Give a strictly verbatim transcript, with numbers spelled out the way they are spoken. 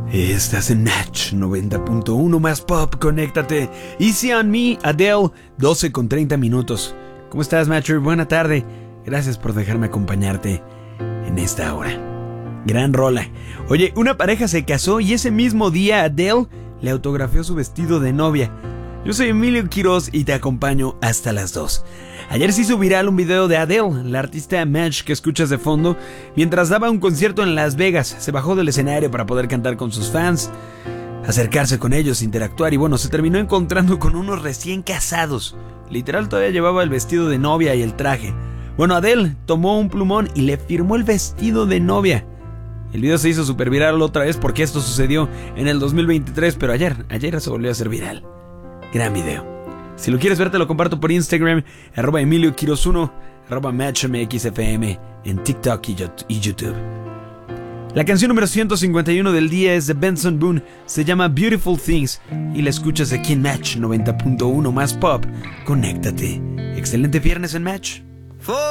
Estás en Match noventa punto uno más pop, conéctate. Easy on Me, Adele, doce con treinta minutos. ¿Cómo estás, Matcher? Buena tarde. Gracias por dejarme acompañarte en esta hora. Gran rola. Oye, una pareja se casó y ese mismo día Adele le autografió su vestido de novia. Yo soy Emilio Quiroz y te acompaño hasta las dos. Ayer se hizo viral un video de Adele, la artista Match que escuchas de fondo, mientras daba un concierto en Las Vegas. Se bajó del escenario para poder cantar con sus fans, acercarse con ellos, interactuar y bueno, se terminó encontrando con unos recién casados. Literal todavía llevaba el vestido de novia y el traje. Bueno, Adele tomó un plumón y le firmó el vestido de novia. El video se hizo súper viral otra vez porque esto sucedió en el dos mil veintitrés, pero ayer, ayer se volvió a hacer viral. Gran video. Si lo quieres ver, te lo comparto por Instagram, arroba Emilio Quiroz uno, arroba MatchMXFM, en TikTok y YouTube. La canción número ciento cincuenta y uno del día es de Benson Boone, se llama Beautiful Things y la escuchas aquí en Match noventa punto uno más pop. Conéctate. Excelente viernes en Match.